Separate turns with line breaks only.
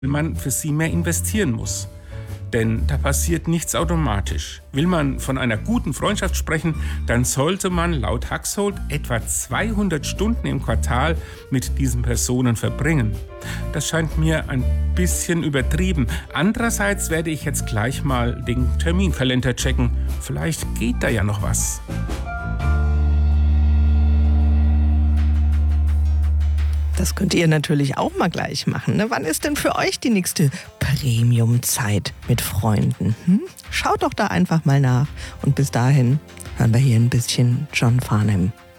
man für sie mehr investieren muss. Denn da passiert nichts automatisch. Will man von einer guten Freundschaft sprechen, dann sollte man laut Haxholt etwa 200 Stunden im Quartal mit diesen Personen verbringen. Das scheint mir ein bisschen übertrieben. Andererseits werde ich jetzt gleich mal den Terminkalender checken. Vielleicht geht da ja noch was.
Das könnt ihr natürlich auch mal gleich machen. Ne? Wann ist denn für euch die nächste Premium-Zeit mit Freunden? Schaut doch da einfach mal nach. Und bis dahin hören wir hier ein bisschen John Farnham.